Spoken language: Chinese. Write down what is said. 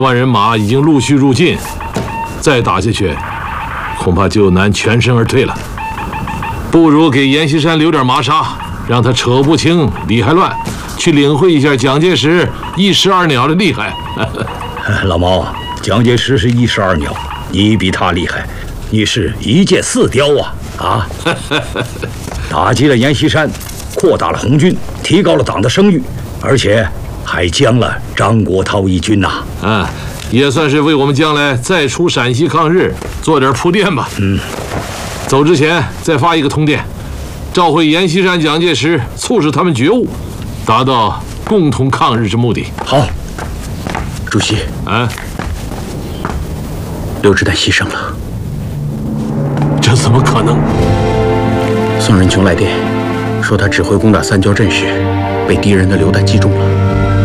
万人马已经陆续入晋，再打下去，恐怕就难全身而退了。不如给阎锡山留点麻纱，让他扯不清理还乱，去领会一下蒋介石一石二鸟的厉害。 老毛，蒋介石是一石二鸟，你比他厉害，你是一箭四雕啊！打击了阎锡山，扩大了红军，提高了党的声誉，而且还将了张国焘一军呐！ 也算是为我们将来再出陕西抗日做点铺垫吧。走之前再发一个通电，召回阎锡山、蒋介石，促使他们觉悟，达到共同抗日之目的。 好，主席，刘志丹牺牲了， 这怎么可能？ 宋仁琼来电说，他指挥攻打三郊镇时，被敌人的榴弹击中了。